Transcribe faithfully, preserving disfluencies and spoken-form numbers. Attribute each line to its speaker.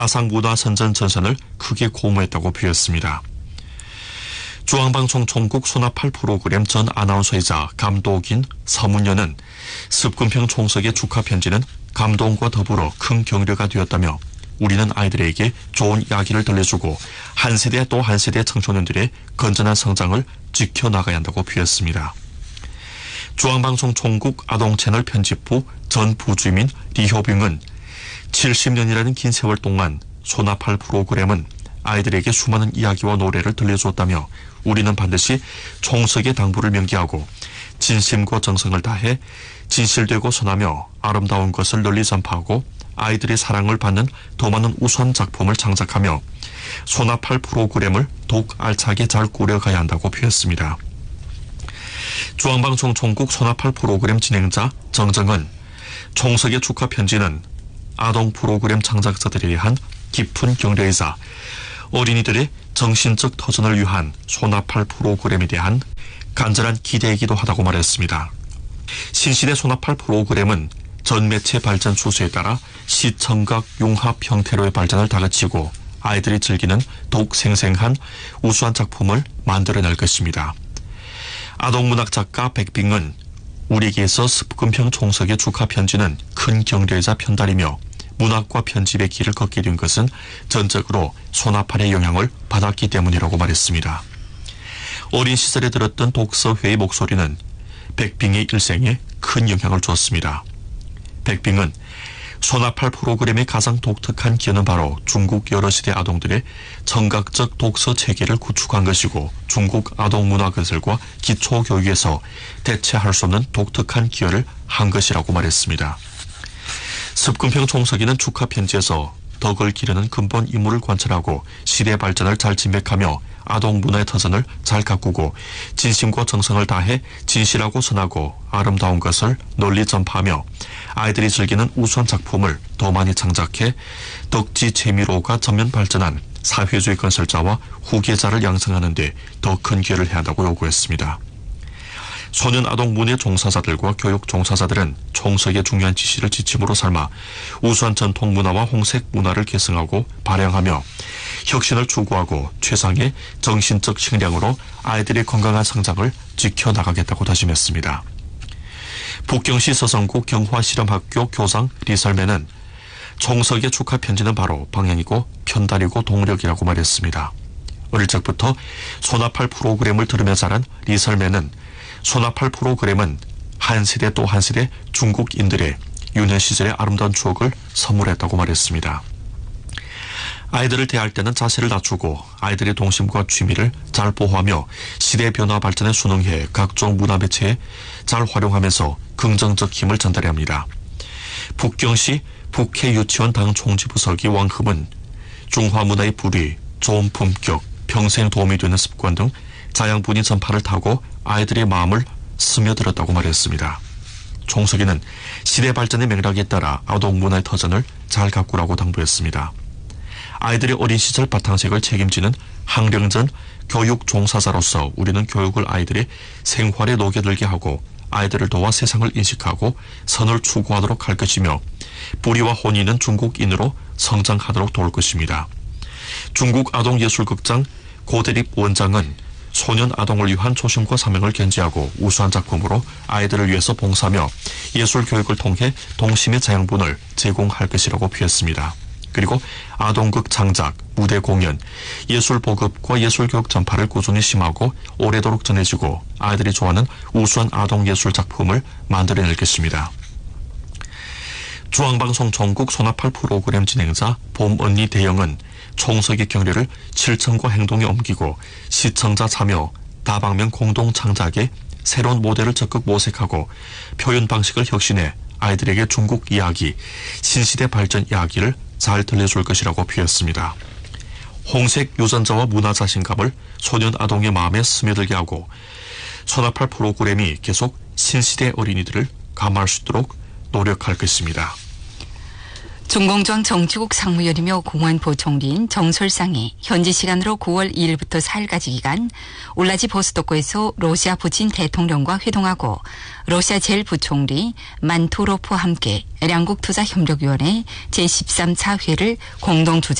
Speaker 1: 가상문화선전 전선을 크게 고무했다고 표했습니다. 중앙방송 총국 소나팔 프로그램 전 아나운서이자 감독인 서문연은 습근평 총석의 축하 편지는 감동과 더불어 큰 격려가 되었다며 우리는 아이들에게 좋은 이야기를 들려주고 한 세대 또 한 세대 청소년들의 건전한 성장을 지켜나가야 한다고 표했습니다. 중앙방송 총국 아동채널 편집부 전 부주민 리효빙은 칠십 년이라는 긴 세월 동안 소나팔 프로그램은 아이들에게 수많은 이야기와 노래를 들려주었다며 우리는 반드시 총석의 당부를 명기하고 진심과 정성을 다해 진실되고 선하며 아름다운 것을 널리 전파하고 아이들의 사랑을 받는 더 많은 우수한 작품을 창작하며 소나팔 프로그램을 더욱 알차게 잘 꾸려가야 한다고 표했습니다. 중앙방송 총국 소나팔 프로그램 진행자 정정은 총석의 축하 편지는 아동 프로그램 창작자들에 대한 깊은 격려이자 어린이들의 정신적 터전을 위한 소나팔 프로그램에 대한 간절한 기대이기도 하다고 말했습니다. 신시대 소나팔 프로그램은 전 매체 발전 추세에 따라 시청각 융합 형태로의 발전을 다그치고 아이들이 즐기는 더욱 생생한 우수한 작품을 만들어낼 것입니다. 아동문학 작가 백빙은 우리에게서 습근평 총석의 축하 편지는 큰 격려이자 편달이며 문학과 편집의 길을 걷게 된 것은 전적으로 소나팔의 영향을 받았기 때문이라고 말했습니다. 어린 시절에 들었던 독서회의 목소리는 백빙의 일생에 큰 영향을 주었습니다. 백빙은 소나팔 프로그램의 가장 독특한 기여는 바로 중국 여러 시대 아동들의 청각적 독서 체계를 구축한 것이고 중국 아동 문화 건설과 기초 교육에서 대체할 수 없는 독특한 기여를 한 것이라고 말했습니다. 습근평 총석이는 축하 편지에서 덕을 기르는 근본 인물을 관찰하고 시대 발전을 잘 진맥하며 아동 문화의 터전을 잘 가꾸고 진심과 정성을 다해 진실하고 선하고 아름다운 것을 널리 전파하며 아이들이 즐기는 우수한 작품을 더 많이 창작해 덕지 재미로가 전면 발전한 사회주의 건설자와 후계자를 양성하는 데 더 큰 기여를 해야 한다고 요구했습니다. 소년 아동 문예 종사자들과 교육 종사자들은 총석의 중요한 지시를 지침으로 삼아 우수한 전통 문화와 홍색 문화를 계승하고 발扬하며 혁신을 추구하고 최상의 정신적 식량으로 아이들의 건강한 성장을 지켜나가겠다고 다짐했습니다. 북경시 서성구 경화실험학교 교장 리설매는 총석의 축하 편지는 바로 방향이고 편달이고 동력이라고 말했습니다. 어릴 적부터 소나팔 프로그램을 들으며 자란 리설매는 소나팔 프로그램은 한 세대 또 한 세대 중국인들의 유년 시절의 아름다운 추억을 선물했다고 말했습니다. 아이들을 대할 때는 자세를 낮추고 아이들의 동심과 취미를 잘 보호하며 시대 변화 발전에 순응해 각종 문화 매체에 잘 활용하면서 긍정적 힘을 전달해야 합니다. 북경시 북해유치원 당 총지부서기 왕흠은 중화문화의 불의, 좋은 품격, 평생 도움이 되는 습관 등 자양분이 전파를 타고 아이들의 마음을 스며들었다고 말했습니다. 총석이는 시대 발전의 맥락에 따라 아동 문화의 터전을 잘 가꾸라고 당부했습니다. 아이들의 어린 시절 바탕색을 책임지는 학령전 교육 종사자로서 우리는 교육을 아이들의 생활에 녹여들게 하고 아이들을 도와 세상을 인식하고 선을 추구하도록 할 것이며 불의와 혼인은 중국인으로 성장하도록 도울 것입니다. 중국 아동예술극장 고대립 원장은 소년 아동을 위한 초심과 사명을 견지하고 우수한 작품으로 아이들을 위해서 봉사하며 예술 교육을 통해 동심의 자양분을 제공할 것이라고 표했습니다. 그리고 아동극 창작, 무대 공연, 예술 보급과 예술 교육 전파를 꾸준히 심하고 오래도록 전해지고 아이들이 좋아하는 우수한 아동 예술 작품을 만들어낼 것입니다. 중앙방송 전국 소나팔 프로그램 진행자 봄언니 대영은 총석의 격려를 실천과 행동에 옮기고 시청자 참여, 다방면 공동 창작에 새로운 모델을 적극 모색하고 표현 방식을 혁신해 아이들에게 중국 이야기, 신시대 발전 이야기를 잘 들려줄 것이라고 표했습니다. 홍색 유전자와 문화 자신감을 소년 아동의 마음에 스며들게 하고 소나팔 프로그램이 계속 신시대 어린이들을 감화할 수 있도록 노력할 것입니다.
Speaker 2: 중공 전 정치국 상무열이며 공안 부총리인 정설상이 현지 시간으로 구월 이일부터 사일까지 기간 울라지보스토크에서 러시아 푸틴 대통령과 회동하고 러시아 제일 부총리 만투로프와 함께 양국투자협력위원회 제십삼 차 회를 공동 주재